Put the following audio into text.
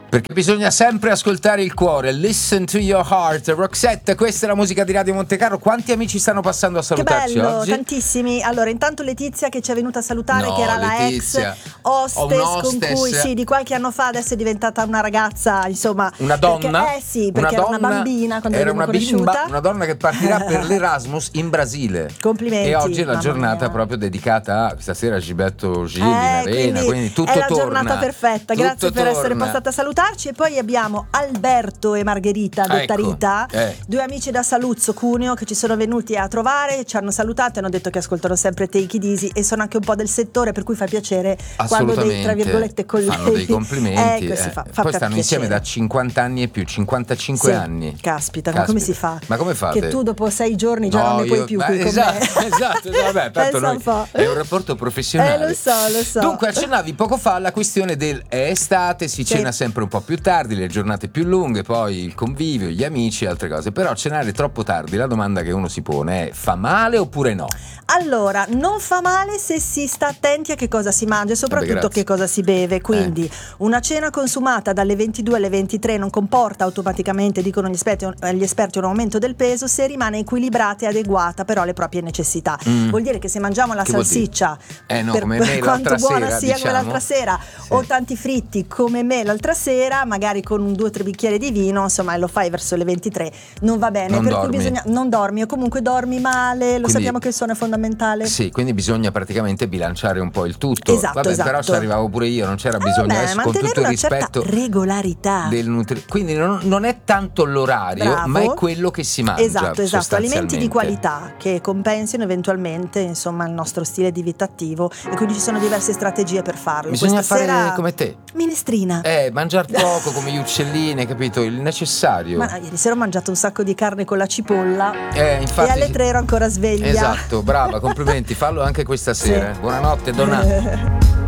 Perché bisogna sempre ascoltare il cuore. Listen to your heart. Roxette, questa è la musica di Radio Montecarlo. Quanti amici stanno passando a salutarci che bello, oggi? Tantissimi. Allora, intanto Letizia che ci è venuta a salutare, No, che era Letizia. la ex hostess con cui di qualche anno fa, adesso è diventata una ragazza, insomma, una donna, perché era una bambina quando era l'abbiamo una conosciuta. bimba, una donna che partirà per l'Erasmus in Brasile. Complimenti. E oggi è la giornata mia. proprio dedicata a stasera Gilberto Gil in arena, quindi tutto è la torna. giornata perfetta. Tutto Grazie per essere torna. passata a salutarci. E poi abbiamo Alberto e Margherita, detta Ecco, Rita, due amici da Saluzzo, Cuneo, che ci sono venuti a trovare, ci hanno salutato e hanno detto che ascoltano sempre Take It Easy e sono anche un po' del settore, per cui fa piacere quando dei, tra virgolette, colleghi fanno dei complimenti. Fa Poi stanno piacere. insieme da 50 anni e più, 55 anni. Caspita, ma come si fa? Ma come fate? Che tu dopo 6 giorni già non ne puoi più qui con me. Esatto, vabbè, tanto noi è un rapporto professionale. Lo so. Dunque accennavi poco fa alla questione del è estate, si cena sempre un po' più tardi, le giornate più lunghe, poi il convivio, gli amici e altre cose. Però cenare troppo tardi, la domanda che uno si pone è: fa male oppure no? Allora, non fa male se si sta attenti a che cosa si mangia e soprattutto che cosa si beve. Quindi una cena consumata dalle 22 alle 23 non comporta automaticamente, dicono gli esperti, un aumento del peso se rimane equilibrata e adeguata però alle proprie necessità. Vuol dire che se mangiamo la salsiccia, come me quanto buona sera, sia come l'altra sera, o tanti fritti come me l'altra sera, magari con 2 o 3 bicchieri di vino, insomma, e lo fai verso le 23, non va bene. Non dormi o comunque dormi male, lo sappiamo che il sonno è fondamentale. Sì, quindi bisogna praticamente bilanciare un po' il tutto. Esatto. Però ci arrivavo pure io, non c'era bisogno adesso, con tutto il rispetto, regolarità quindi non è tanto l'orario, ma è quello che si mangia. Esatto, alimenti di qualità che compensino eventualmente, insomma, il nostro stile di vita attivo, e quindi ci sono diverse strategie per farlo. Bisogna fare come te, minestrina, mangiar poco come gli uccellini, capito? Il necessario. Ma ieri sera ho mangiato un sacco di carne con la cipolla, infatti, e alle 3 ero ancora sveglia. Esatto, brava, complimenti, fallo anche questa sera. Buonanotte, donna.